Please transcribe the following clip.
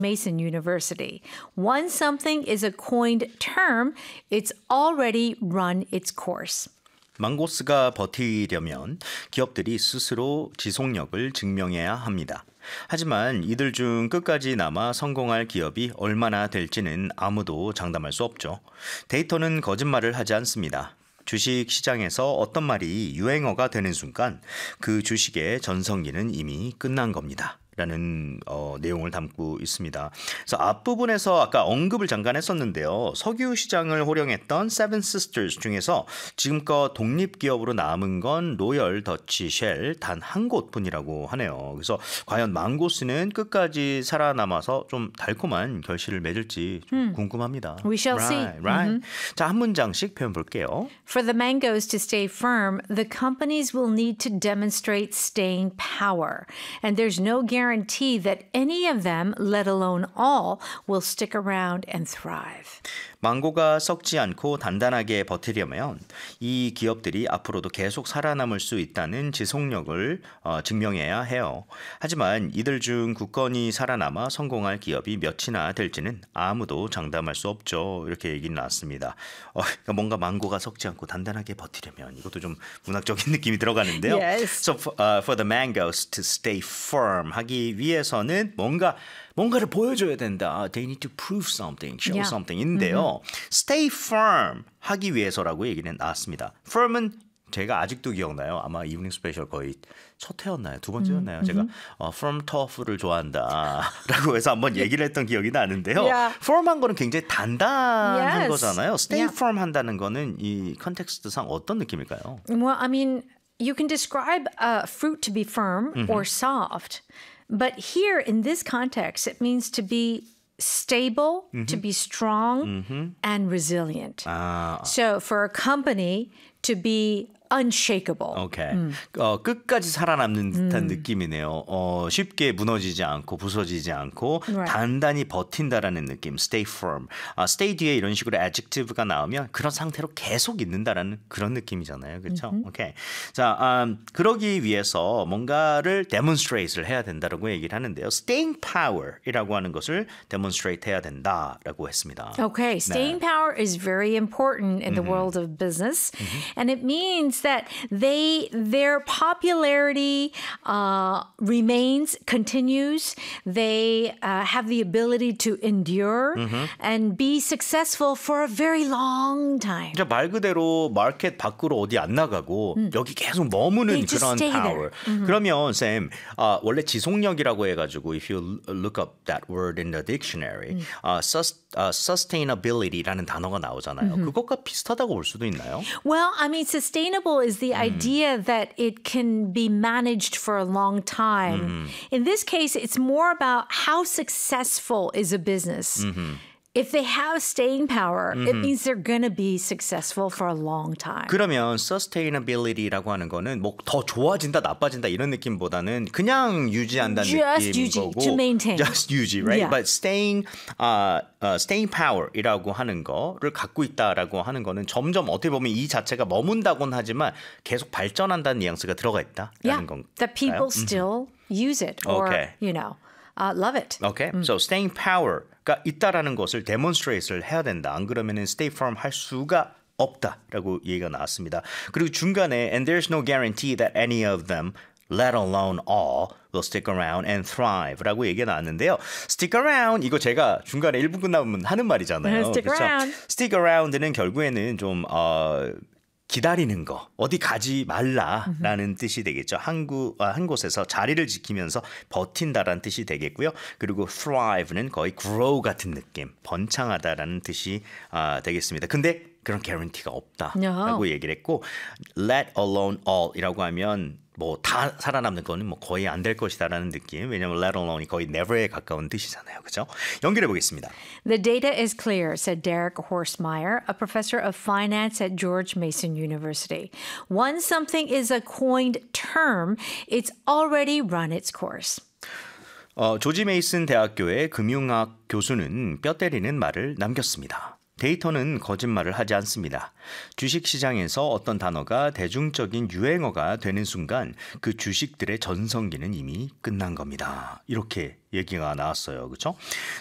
Mason University. Once something is a coined term, it's already run its course. 망고스가 버티려면 기업들이 스스로 지속력을 증명해야 합니다. 하지만 이들 중 끝까지 남아 성공할 기업이 얼마나 될지는 아무도 장담할 수 없죠. 데이터는 거짓말을 하지 않습니다. 주식 시장에서 어떤 말이 유행어가 되는 순간 그 주식의 전성기는 이미 끝난 겁니다. 라는 내용을 담고 있습니다. 그래서 앞부분에서 아까 언급을 잠깐 했었는데요. 석유 시장을 호령했던 세븐 시스터즈 중에서 지금껏 독립기업으로 남은 건 로열 더치 쉘 단 한 곳뿐이라고 하네요. 그래서 과연 망고스는 끝까지 살아남아서 좀 달콤한 결실을 맺을지 좀 궁금합니다. We shall see. Right. 자, 한 문장씩 표현 볼게요. For the mangoes to stay firm, the companies will need to demonstrate staying power. And there's no guarantee that any of them, let alone all, will stick around and thrive. 망고가 썩지 않고 단단하게 버티려면 이 기업들이 앞으로도 계속 살아남을 수 있다는 지속력을 증명해야 해요. 하지만 이들 중 굳건히 살아남아 성공할 기업이 몇이나 될지는 아무도 장담할 수 없죠. 이렇게 얘기는 나왔습니다. 그러니까 뭔가 망고가 썩지 않고 단단하게 버티려면 이것도 좀 문학적인 느낌이 들어가는데요. Yes. So for the mangoes to stay firm 하기 위해서는 뭔가를 보여줘야 된다. They need to prove something, show Yeah. something인데요. Stay firm 하기 위해서라고 얘기는 나왔습니다. Firm은 제가 아직도 기억나요. 아마 이브닝 스페셜 거의 첫 회였나요? 두 번째였나요? 제가 firm tough를 좋아한다라고 해서 한번 얘기를 했던 기억이 나는데요. Yeah. firm한 거는 굉장히 단단한 Yes. 거잖아요. Stay Yeah. firm 한다는 거는 이 컨텍스트상 어떤 느낌일까요? Well, I mean, you can describe a fruit to be firm or soft. But here in this context, it means to be stable, to be strong, and resilient. So for a company to be unshakable. 오케이. 끝까지 살아남는 듯한 느낌이네요. 쉽게 무너지지 않고 부서지지 않고 Right. 단단히 버틴다라는 느낌. Stay firm. stay 뒤에 이런 식으로 adjective가 나오면 그런 상태로 계속 있는다라는 그런 느낌이잖아요. 그렇죠? 오케이. 자, 그러기 위해서 뭔가를 demonstrate를 해야 된다라고 얘기를 하는데요. Staying power이라고 하는 것을 demonstrate 해야 된다라고 했습니다. Okay, staying power is very important in the world of business, and it means that their popularity continues. They have the ability to endure and be successful for a very long time. 진짜 말 그대로 마켓 밖으로 어디 안 나가고 여기 계속 머무는 They just 그런 stay power. there. 그러면 쌤 원래 지속력이라고 해가지고 if you look up that word in the dictionary, sustainability라는 단어가 나오잖아요. 그것과 비슷하다고 볼 수도 있나요? Well, I mean, sustainable is the idea that it can be managed for a long time. In this case, it's more about how successful is a business. If they have staying power, it means they're going to be successful for a long time. 그러면 sustainability라고 하는 거는 뭐 더 좋아진다, 나빠진다 이런 느낌보다는 그냥 유지한다는 Just 느낌인 유지, 거고, to maintain. just 유지, right? Yeah. But staying power이라고 하는 거를 갖고 있다라고 하는 거는 점점 어떻게 보면 이 자체가 머문다고는 하지만 계속 발전한다는 뉘앙스가 들어가 있다라는 Yeah, 건가요? that people still use it or, Okay. love it. Okay, so staying power가 있다라는 것을 demonstrate를 해야 된다. 안 그러면은 stay firm 할 수가 없다라고 얘기가 나왔습니다. 그리고 중간에 and there's no guarantee that any of them, let alone all, will stick around and thrive라고 얘기가 나왔는데요. Stick around 이거 제가 중간에 1분 끝나면 하는 말이잖아요. Stick 그렇죠? around. Stick around는 결국에는 좀 기다리는 거, 어디 가지 말라라는 뜻이 되겠죠. 한 곳에서 자리를 지키면서 버틴다라는 뜻이 되겠고요. 그리고 thrive는 거의 grow 같은 느낌, 번창하다라는 뜻이 되겠습니다. 근데 그런 guarantee가 없다라고 얘기를 했고, let alone all이라고 하면 뭐 다 살아남는 거는 뭐 거의 안 될 것이다라는 느낌. 왜냐하면 let alone이 거의 never에 가까운 뜻이잖아요. 그렇죠? 연결해 보겠습니다. The data is clear, said Derek Horstmeyer, a professor of finance at George Mason University. Once something is a coined term, it's already run its course. 조지 메이슨 대학교의 금융학 교수는 뼈 때리는 말을 남겼습니다. 데이터는 거짓말을 하지 않습니다. 주식시장에서 어떤 단어가 대중적인 유행어가 되는 순간 그 주식들의 전성기는 이미 끝난 겁니다. 이렇게 얘기가 나왔어요. 그렇죠?